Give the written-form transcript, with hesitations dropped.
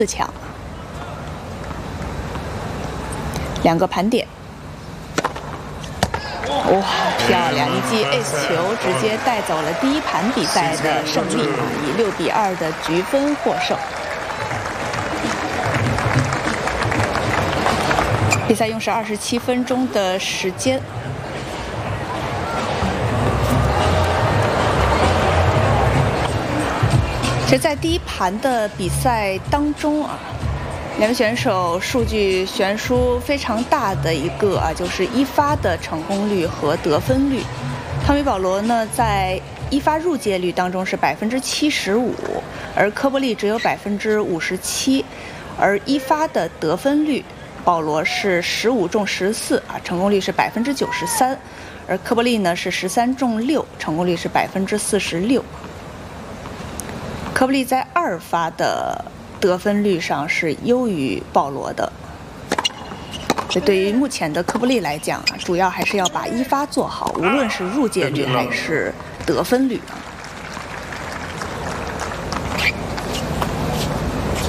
4强。2个盘点，哇，漂亮！一记 ace 球直接带走了第一盘比赛的胜利啊，以6比2的局分获胜。比赛用时27分钟的时间。 其实，在第一盘的比赛当中啊，两位选手数据悬殊非常大的一个啊，就是一发的成功率和得分率。汤米·保罗呢，在一发入界率当中是75%，而科波利只有57%，而一发的得分率，保罗是15中14啊，成功率是93%，而科波利呢是13中6，成功率是46%。 科波利在2发的得分率上是优于保罗的，所以对于目前的科波利来讲啊，主要还是要把一发做好，无论是入界率还是得分率啊。